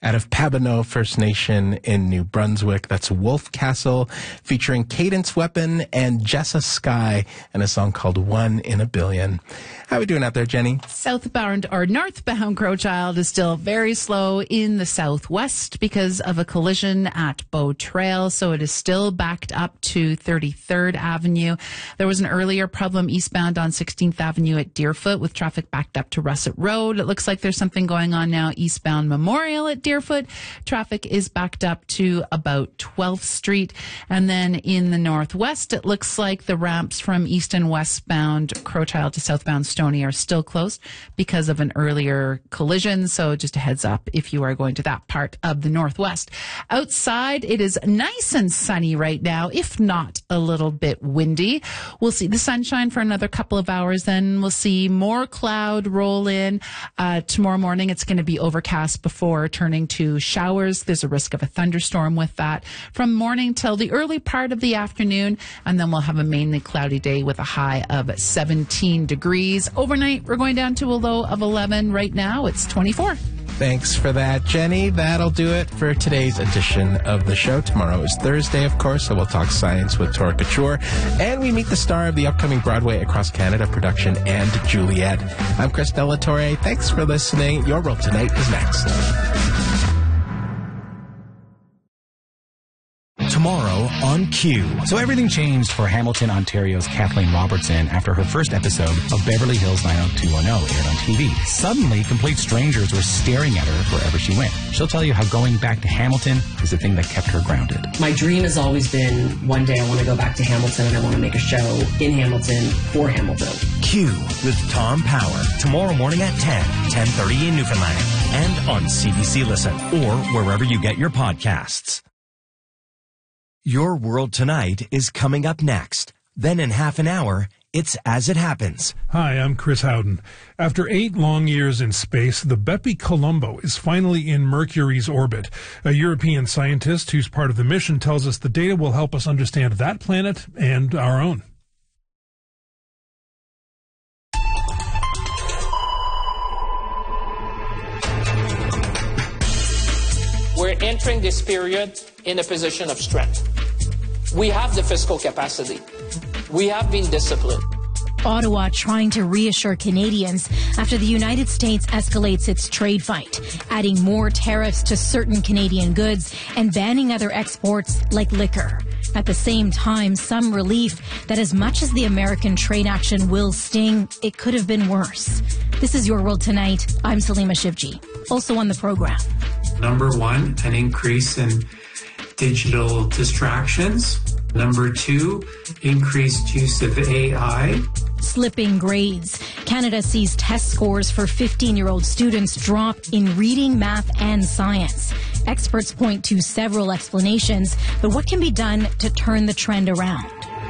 out of Pabineau First Nation in New Brunswick. That's Wolf Castle, featuring Cadence Weapon and Jessa Sky, and a song called One in a Billion. How are we doing out there, Jenny? Southbound or northbound Crowchild is still very slow in the southwest because of a collision at Bow Trail, so it is still backed up to 33rd Avenue. There was an earlier problem eastbound on 16th Avenue at Deerfoot with traffic backed up to Russet Road. It looks like there's something going on now eastbound Memorial at Deerfoot. Traffic is backed up to about 12th Street. And then in the northwest, it looks like the ramps from east and westbound Crowchild to southbound Stony are still closed because of an earlier collision. So just a heads up if you are going to that part of the northwest. Outside, it is nice and sunny right now, if not a little bit windy. We'll see the sunshine for another couple of hours. Then we'll see more cloud roll in. Tomorrow morning, it's going to be overcast before turning to showers. There's a risk of a thunderstorm with that from morning till the early part of the afternoon. And then we'll have a mainly cloudy day with a high of 17 degrees. Overnight, we're going down to a low of 11. Right now, it's 24. Thanks for that, Jenny. That'll do it for today's edition of the show. Tomorrow is Thursday, of course, so we'll talk science with Tora Couture. And we meet the star of the upcoming Broadway Across Canada production, And Juliet. I'm Chris Delatorre. Thanks for listening. Your World Tonight is next. Tomorrow on Q. So everything changed for Hamilton, Ontario's Kathleen Robertson after her first episode of Beverly Hills 90210 aired on TV. Suddenly, complete strangers were staring at her wherever she went. She'll tell you how going back to Hamilton is the thing that kept her grounded. My dream has always been one day I want to go back to Hamilton and I want to make a show in Hamilton for Hamilton. Q with Tom Power. Tomorrow morning at 10:30 in Newfoundland. And on CBC Listen or wherever you get your podcasts. Your World Tonight is coming up next. Then in half an hour, it's As It Happens. Hi, I'm Chris Howden. After 8 long years in space, the Bepi Colombo is finally in Mercury's orbit. A European scientist who's part of the mission tells us the data will help us understand that planet and our own. We're entering this period in a position of strength. We have the fiscal capacity. We have been disciplined. Ottawa trying to reassure Canadians after the United States escalates its trade fight, adding more tariffs to certain Canadian goods and banning other exports like liquor. At the same time, some relief that as much as the American trade action will sting, it could have been worse. This is Your World Tonight. I'm Salima Shivji. Also on the program. Number one, an increase in digital distractions. Number two, increased use of AI. Slipping grades. Canada sees test scores for 15-year-old students drop in reading, math, and science. Experts point to several explanations, but what can be done to turn the trend around?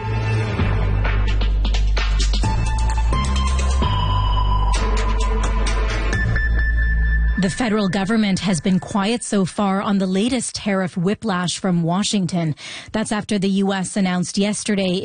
The federal government has been quiet so far on the latest tariff whiplash from Washington. That's after the U.S. announced yesterday